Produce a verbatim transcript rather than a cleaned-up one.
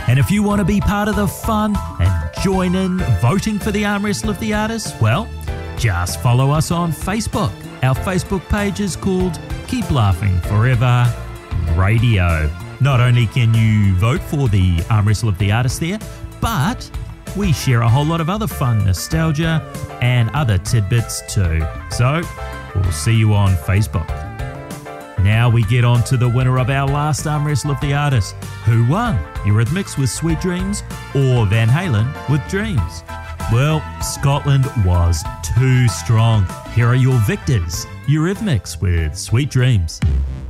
And if you want to be part of the fun and join in voting for the Arm Wrestle of the Artist, well, just follow us on Facebook. Our Facebook page is called Keep Laughing Forever Radio. Not only can you vote for the Arm Wrestle of the Artist there, but we share a whole lot of other fun, nostalgia, and other tidbits too. So, we'll see you on Facebook. Now we get on to the winner of our last Arm Wrestle of the Artist. Who won? Eurythmics with Sweet Dreams or Van Halen with Dreams? Well, Scotland was too strong. Here are your victors. Eurythmics with Sweet Dreams.